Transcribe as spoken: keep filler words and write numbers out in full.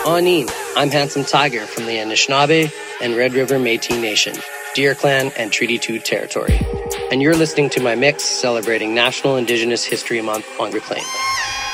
Anin, I'm Handsome Tiger from the Anishinaabe and Red River Métis Nation, Deer Clan, and Treaty two territory. And you're listening to my mix celebrating National Indigenous History Month on Reclaim.